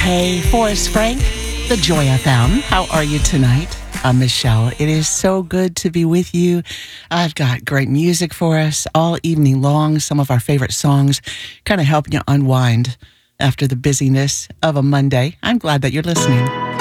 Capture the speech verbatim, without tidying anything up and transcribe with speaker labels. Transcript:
Speaker 1: Hey, Forrest Frank, the Joy F M. How are you tonight? I'm Michelle. It is so good to be with you. I've got great music for us all evening long. Some of our favorite songs, kind of helping you unwind after the busyness of a Monday. I'm glad that you're listening.